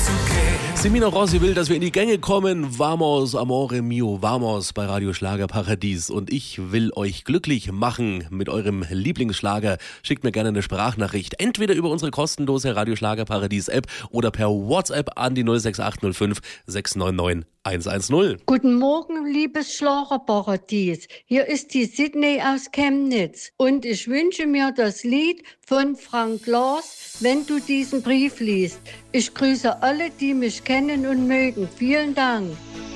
Semino Rossi will, dass wir in die Gänge kommen. Vamos, amore mio, vamos bei Radio Schlager Paradies. Und ich will euch glücklich machen mit eurem Lieblingsschlager. Schickt mir gerne eine Sprachnachricht. Entweder über unsere kostenlose Radio Schlager Paradies App oder per WhatsApp an die 06805 699 110. Guten Morgen, liebes Schlagerparadies. Hier ist die Sydney aus Chemnitz. Und ich wünsche mir das Lied von Frank Lars, wenn du diesen Brief liest. Ich grüße alle, die mich kennen und mögen. Vielen Dank.